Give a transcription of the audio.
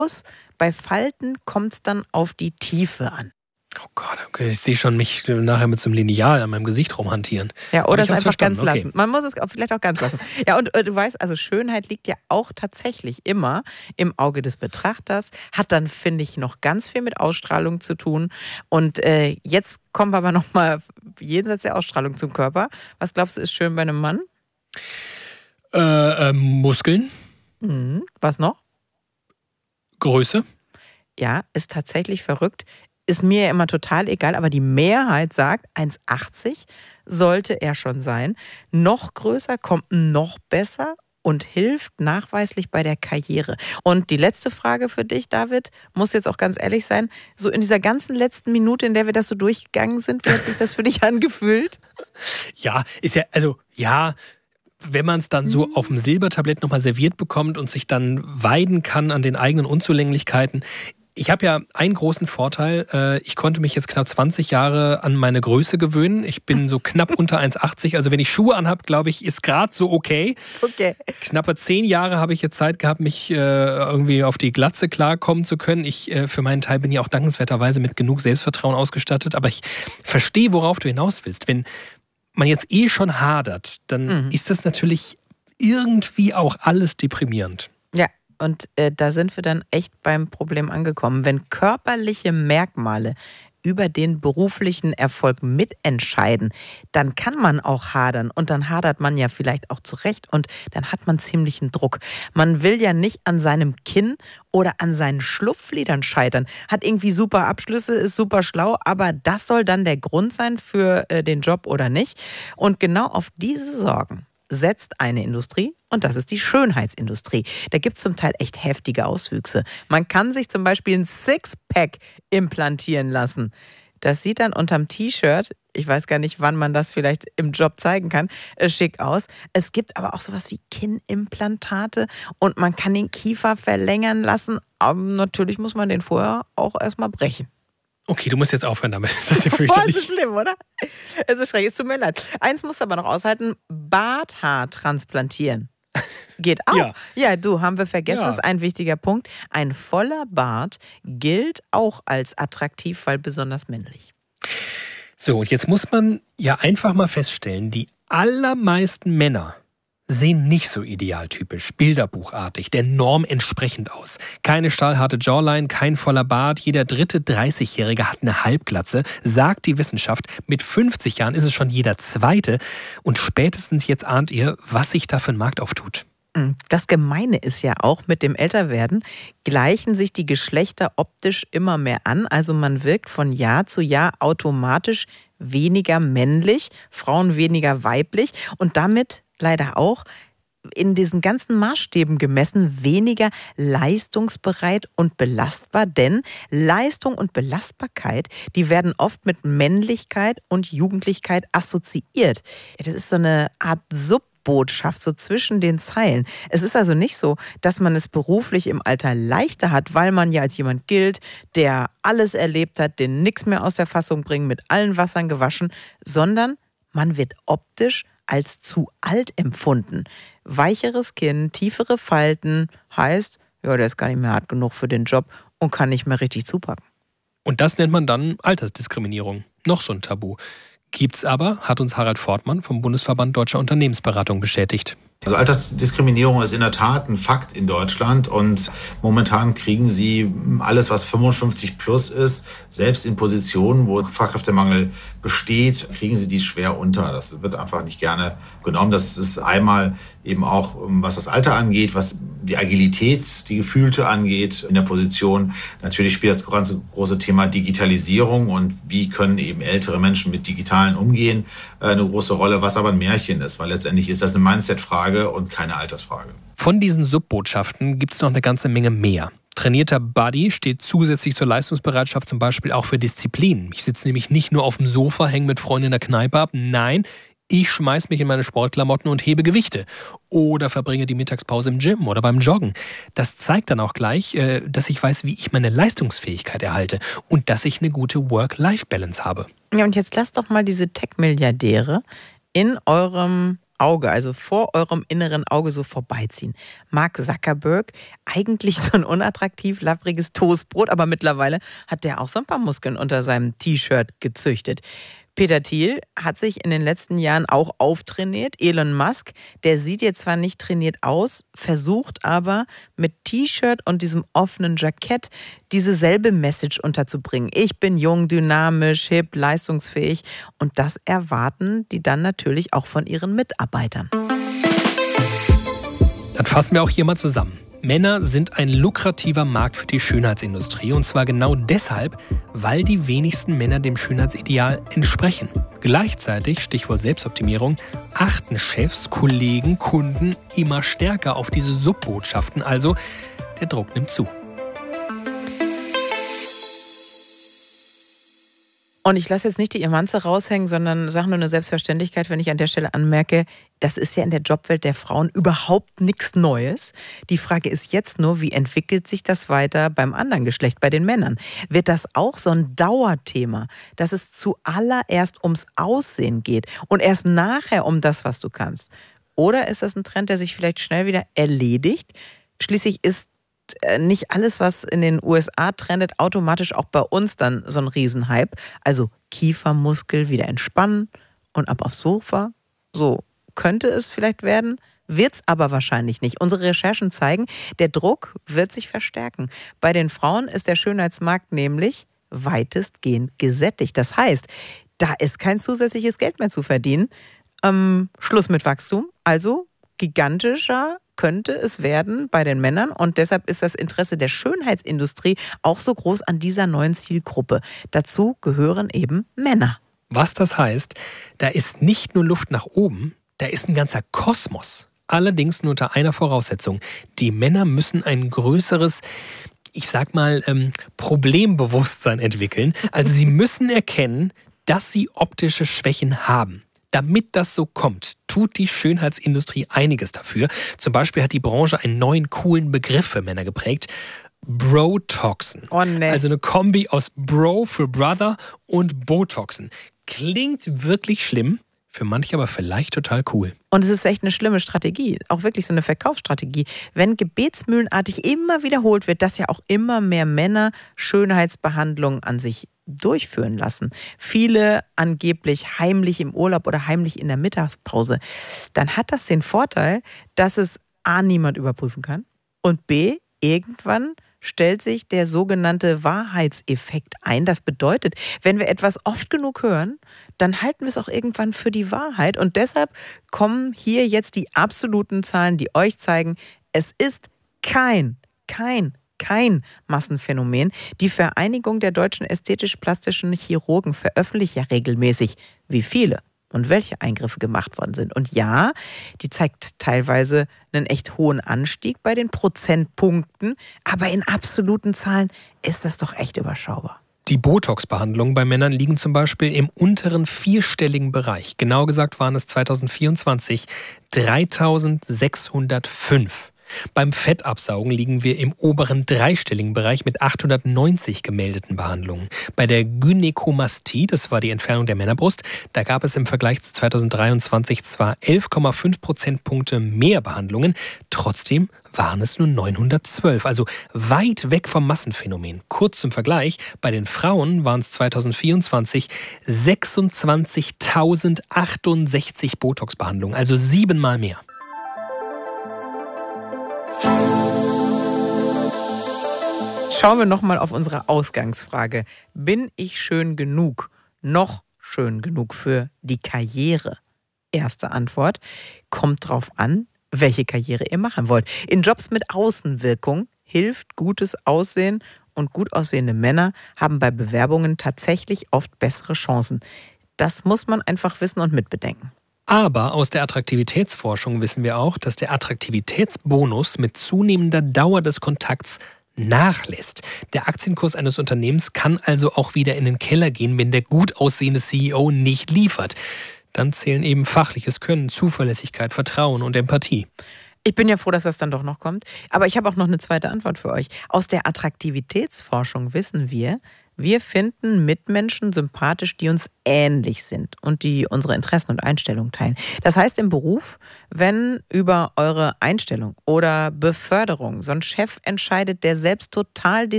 Bei Falten kommt es dann auf die Tiefe an. Oh Gott, okay, ich sehe schon mich nachher mit so einem Lineal an meinem Gesicht rumhantieren. Ja, oder es einfach ganz okay. lassen. Man muss es vielleicht auch ganz lassen. Ja, und du weißt, also Schönheit liegt ja auch tatsächlich immer im Auge des Betrachters, hat dann, finde ich, noch ganz viel mit Ausstrahlung zu tun. Und jetzt kommen wir aber nochmal jenseits der Ausstrahlung zum Körper. Was glaubst du, ist schön bei einem Mann? Muskeln. Was noch? Größe. Ja, ist tatsächlich verrückt. Ist mir ja immer total egal, aber die Mehrheit sagt, 1,80 sollte er schon sein. Noch größer kommt noch besser und hilft nachweislich bei der Karriere. Und die letzte Frage für dich, David, muss jetzt auch ganz ehrlich sein, so in dieser ganzen letzten Minute, in der wir das so durchgegangen sind, wie hat sich das für dich angefühlt? Ja, ist ja, also ja, wenn man es dann so auf dem Silbertablett nochmal serviert bekommt und sich dann weiden kann an den eigenen Unzulänglichkeiten. Ich habe ja einen großen Vorteil. Ich konnte mich jetzt knapp 20 Jahre an meine Größe gewöhnen. Ich bin so knapp unter 1,80. Also wenn ich Schuhe anhab, glaube ich, ist gerade so okay. Knappe 10 Jahre habe ich jetzt Zeit gehabt, mich irgendwie auf die Glatze klarkommen zu können. Ich für meinen Teil bin ja auch dankenswerterweise mit genug Selbstvertrauen ausgestattet. Aber ich verstehe, worauf du hinaus willst. Wenn man jetzt schon hadert, dann ist das natürlich irgendwie auch alles deprimierend. Ja. Und da sind wir dann echt beim Problem angekommen. Wenn körperliche Merkmale über den beruflichen Erfolg mitentscheiden, dann kann man auch hadern. Und dann hadert man ja vielleicht auch zurecht. Und dann hat man ziemlichen Druck. Man will ja nicht an seinem Kinn oder an seinen Schlupflidern scheitern. Hat irgendwie super Abschlüsse, ist super schlau. Aber das soll dann der Grund sein für den Job oder nicht. Und genau auf diese Sorgen setzt eine Industrie, und das ist die Schönheitsindustrie. Da gibt es zum Teil echt heftige Auswüchse. Man kann sich zum Beispiel ein Sixpack implantieren lassen. Das sieht dann unterm T-Shirt, ich weiß gar nicht, wann man das vielleicht im Job zeigen kann, schick aus. Es gibt aber auch sowas wie Kinnimplantate und man kann den Kiefer verlängern lassen. Aber natürlich muss man den vorher auch erstmal brechen. Okay, du musst jetzt aufhören damit. Das ist ja fürchterlich. Das ist schlimm, oder? Es ist schrecklich, es tut mir leid. Eins musst du aber noch aushalten, Barthaar transplantieren. Geht auch. Ja, haben wir vergessen, das ist ein wichtiger Punkt. Ein voller Bart gilt auch als attraktiv, weil besonders männlich. So, und jetzt muss man ja einfach mal feststellen, die allermeisten Männer sehen nicht so idealtypisch, bilderbuchartig, der Norm entsprechend aus. Keine stahlharte Jawline, kein voller Bart. Jeder dritte 30-Jährige hat eine Halbglatze, sagt die Wissenschaft. Mit 50 Jahren ist es schon jeder zweite. Und spätestens jetzt ahnt ihr, was sich da für ein Markt auftut. Das Gemeine ist ja auch, mit dem Älterwerden gleichen sich die Geschlechter optisch immer mehr an. Also man wirkt von Jahr zu Jahr automatisch weniger männlich, Frauen weniger weiblich und damit leider auch in diesen ganzen Maßstäben gemessen weniger leistungsbereit und belastbar, denn Leistung und Belastbarkeit, die werden oft mit Männlichkeit und Jugendlichkeit assoziiert. Das ist so eine Art Subbotschaft, so zwischen den Zeilen. Es ist also nicht so, dass man es beruflich im Alter leichter hat, weil man ja als jemand gilt, der alles erlebt hat, den nichts mehr aus der Fassung bringt, mit allen Wassern gewaschen, sondern man wird optisch als zu alt empfunden. Weicheres Kinn, tiefere Falten, heißt, ja, der ist gar nicht mehr hart genug für den Job und kann nicht mehr richtig zupacken. Und das nennt man dann Altersdiskriminierung. Noch so ein Tabu. Gibt's aber, hat uns Harald Fortmann vom Bundesverband Deutscher Unternehmensberatung bestätigt. Also Altersdiskriminierung ist in der Tat ein Fakt in Deutschland und momentan kriegen sie alles, was 55 plus ist, selbst in Positionen, wo Fachkräftemangel besteht, kriegen sie dies schwer unter. Das wird einfach nicht gerne genommen. Das ist einmal eben auch, was das Alter angeht, was die Agilität, die gefühlte angeht in der Position. Natürlich spielt das ganze große Thema Digitalisierung und wie können eben ältere Menschen mit Digitalen umgehen, eine große Rolle, was aber ein Märchen ist, weil letztendlich ist das eine Mindset-Frage und keine Altersfrage. Von diesen Subbotschaften gibt es noch eine ganze Menge mehr. Trainierter Buddy steht zusätzlich zur Leistungsbereitschaft zum Beispiel auch für Disziplin. Ich sitze nämlich nicht nur auf dem Sofa, hänge mit Freunden in der Kneipe ab. Nein, ich schmeiß mich in meine Sportklamotten und hebe Gewichte. Oder verbringe die Mittagspause im Gym oder beim Joggen. Das zeigt dann auch gleich, dass ich weiß, wie ich meine Leistungsfähigkeit erhalte und dass ich eine gute Work-Life-Balance habe. Ja, und jetzt lasst doch mal diese Tech-Milliardäre in eurem Auge, also vor eurem inneren Auge so vorbeiziehen. Mark Zuckerberg, eigentlich so ein unattraktiv, lappriges Toastbrot, aber mittlerweile hat der auch so ein paar Muskeln unter seinem T-Shirt gezüchtet. Peter Thiel hat sich in den letzten Jahren auch auftrainiert. Elon Musk, der sieht jetzt zwar nicht trainiert aus, versucht aber mit T-Shirt und diesem offenen Jackett diese selbe Message unterzubringen. Ich bin jung, dynamisch, hip, leistungsfähig. Und das erwarten die dann natürlich auch von ihren Mitarbeitern. Dann fassen wir auch hier mal zusammen. Männer sind ein lukrativer Markt für die Schönheitsindustrie und zwar genau deshalb, weil die wenigsten Männer dem Schönheitsideal entsprechen. Gleichzeitig, Stichwort Selbstoptimierung, achten Chefs, Kollegen, Kunden immer stärker auf diese Subbotschaften, also der Druck nimmt zu. Und ich lasse jetzt nicht die Emanze raushängen, sondern sage nur eine Selbstverständlichkeit, wenn ich an der Stelle anmerke, das ist ja in der Jobwelt der Frauen überhaupt nichts Neues. Die Frage ist jetzt nur, wie entwickelt sich das weiter beim anderen Geschlecht, bei den Männern? Wird das auch so ein Dauerthema, dass es zuallererst ums Aussehen geht und erst nachher um das, was du kannst? Oder ist das ein Trend, der sich vielleicht schnell wieder erledigt? Schließlich ist nicht alles, was in den USA trendet, automatisch auch bei uns dann so ein Riesenhype. Also Kiefermuskel wieder entspannen und ab aufs Sofa. So könnte es vielleicht werden, wird es aber wahrscheinlich nicht. Unsere Recherchen zeigen, der Druck wird sich verstärken. Bei den Frauen ist der Schönheitsmarkt nämlich weitestgehend gesättigt. Das heißt, da ist kein zusätzliches Geld mehr zu verdienen. Schluss mit Wachstum, also gigantischer könnte es werden bei den Männern und deshalb ist das Interesse der Schönheitsindustrie auch so groß an dieser neuen Zielgruppe. Dazu gehören eben Männer. Was das heißt, da ist nicht nur Luft nach oben, da ist ein ganzer Kosmos. Allerdings nur unter einer Voraussetzung. Die Männer müssen ein größeres, ich sag mal, Problembewusstsein entwickeln. Also sie müssen erkennen, dass sie optische Schwächen haben. Damit das so kommt, tut die Schönheitsindustrie einiges dafür. Zum Beispiel hat die Branche einen neuen, coolen Begriff für Männer geprägt. Brotoxen. Oh nee. Also eine Kombi aus Bro für Brother und Botoxen. Klingt wirklich schlimm, für manche aber vielleicht total cool. Und es ist echt eine schlimme Strategie, auch wirklich so eine Verkaufsstrategie. Wenn gebetsmühlenartig immer wiederholt wird, dass ja auch immer mehr Männer Schönheitsbehandlungen an sich durchführen lassen. Viele angeblich heimlich im Urlaub oder heimlich in der Mittagspause. Dann hat das den Vorteil, dass es A, niemand überprüfen kann und B, irgendwann stellt sich der sogenannte Wahrheitseffekt ein. Das bedeutet, wenn wir etwas oft genug hören, dann halten wir es auch irgendwann für die Wahrheit. Und deshalb kommen hier jetzt die absoluten Zahlen, die euch zeigen, es ist kein Massenphänomen. Die Vereinigung der deutschen ästhetisch-plastischen Chirurgen veröffentlicht ja regelmäßig, wie viele und welche Eingriffe gemacht worden sind. Und ja, die zeigt teilweise einen echt hohen Anstieg bei den Prozentpunkten, aber in absoluten Zahlen ist das doch echt überschaubar. Die Botox-Behandlungen bei Männern liegen zum Beispiel im unteren vierstelligen Bereich. Genau gesagt waren es 2024 3.605. Beim Fettabsaugen liegen wir im oberen dreistelligen Bereich mit 890 gemeldeten Behandlungen. Bei der Gynäkomastie, das war die Entfernung der Männerbrust, da gab es im Vergleich zu 2023 zwar 11,5 Prozentpunkte mehr Behandlungen, trotzdem waren es nur 912, also weit weg vom Massenphänomen. Kurz zum Vergleich, bei den Frauen waren es 2024 26.068 Botox-Behandlungen, also 7-mal mehr. Schauen wir nochmal auf unsere Ausgangsfrage. Bin ich schön genug? Noch schön genug für die Karriere? Erste Antwort, kommt drauf an, welche Karriere ihr machen wollt. In Jobs mit Außenwirkung hilft gutes Aussehen und gut aussehende Männer haben bei Bewerbungen tatsächlich oft bessere Chancen. Das muss man einfach wissen und mitbedenken. Aber aus der Attraktivitätsforschung wissen wir auch, dass der Attraktivitätsbonus mit zunehmender Dauer des Kontakts nachlässt. Der Aktienkurs eines Unternehmens kann also auch wieder in den Keller gehen, wenn der gut aussehende CEO nicht liefert. Dann zählen eben fachliches Können, Zuverlässigkeit, Vertrauen und Empathie. Ich bin ja froh, dass das dann doch noch kommt. Aber ich habe auch noch eine zweite Antwort für euch. Aus der Attraktivitätsforschung wissen wir, Wir finden Mitmenschen sympathisch, die uns ähnlich sind und die unsere Interessen und Einstellungen teilen. Das heißt im Beruf, wenn über eure Einstellung oder Beförderung so ein Chef entscheidet, der selbst total